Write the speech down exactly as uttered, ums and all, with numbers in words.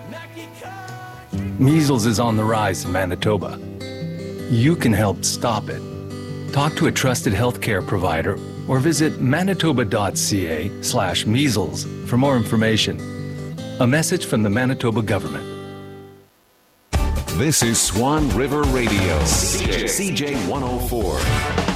Measles is on the rise in Manitoba. You can help stop it. Talk to a trusted healthcare provider or visit manitoba.ca slash measles for more information. A message from the Manitoba government. This is Swan River Radio, C J one oh four.